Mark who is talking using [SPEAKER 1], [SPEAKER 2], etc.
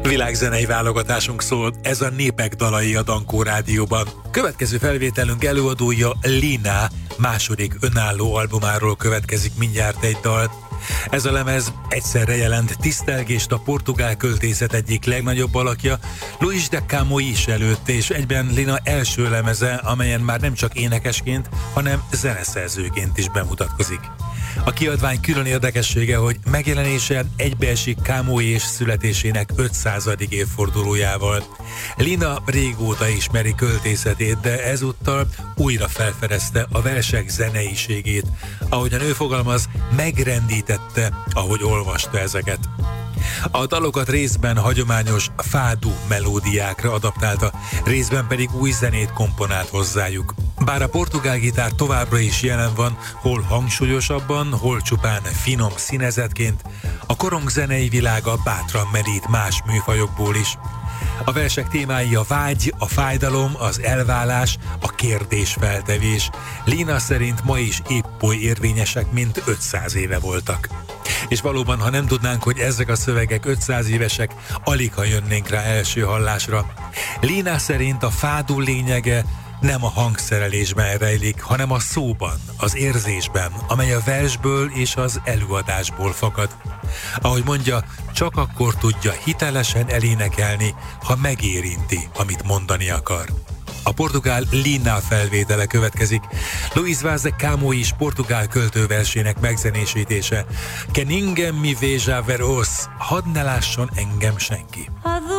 [SPEAKER 1] Világzenei válogatásunk szól, ez a Népek dalai a Dankó Rádióban. Következő felvételünk előadója Lina második önálló albumáról következik mindjárt egy dal. Ez a lemez egyszerre jelent tisztelgést a portugál költészet egyik legnagyobb alakja, Luís de Camões előtt, és egyben Lina első lemeze, amelyen már nem csak énekesként, hanem zeneszerzőként is bemutatkozik. A kiadvány külön érdekessége, hogy megjelenése egybeesik Camões születésének 500. évfordulójával. Lina régóta ismeri költészetét, de ezúttal újra felfedezte a versek zeneiségét. Ahogy a nő fogalmaz, megrendítette, ahogy olvasta ezeket. A dalokat részben hagyományos fádú melódiákra adaptálta, részben pedig új zenét komponált hozzájuk. Bár a portugál gitár továbbra is jelen van, hol hangsúlyosabban, hol csupán finom színezetként, a korong zenei világa bátran merít más műfajokból is. A versek témái a vágy, a fájdalom, az elválás, a kérdésfeltevés. Lina szerint ma is épp oly érvényesek, mint 500 éve voltak. És valóban, ha nem tudnánk, hogy ezek a szövegek 500 évesek, aligha jönnénk rá első hallásra. Lina szerint a fádú lényege nem a hangszerelésben rejlik, hanem a szóban, az érzésben, amely a versből és az előadásból fakad. Ahogy mondja, csak akkor tudja hitelesen elénekelni, ha megérinti, amit mondani akar. A portugál Lina felvétele következik. Luís Vaz de Camões portugál költőversének megzenésítése. Que ninguém me veja veros, hadd ne lásson engem senki.